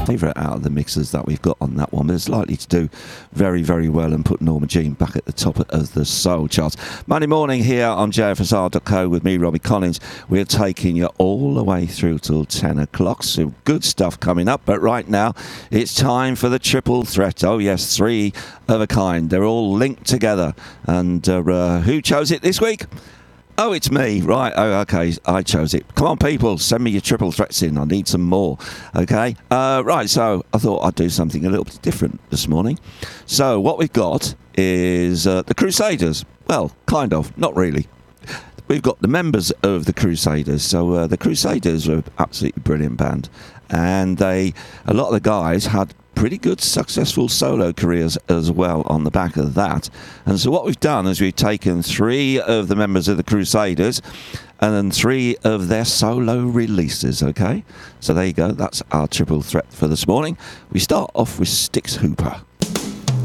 favourite out of the mixers that we've got on that one, but it's likely to do very, very well and put Norma Jean back at the top of the soul charts. Monday morning here on JFSR.co with me, Robbie Collins. We're taking you all the way through till 10 o'clock. So good stuff coming up, but right now it's time for the triple threat. Oh yes, three of a kind. They're all linked together. And who chose it this week? Oh, it's me. Right. Oh, okay. I chose it. Come on, people. Send me your triple threats in. I need some more. Okay. Right. So I thought I'd do something a little bit different this morning. So what we've got is the Crusaders. Well, kind of. Not really. We've got the members of the Crusaders. So the Crusaders are an absolutely brilliant band. And a lot of the guys had pretty good successful solo careers as well on the back of that. And so what we've done is we've taken three of the members of the Crusaders and then three of their solo releases, okay? So there you go. That's our triple threat for this morning. We start off with Styx Hooper.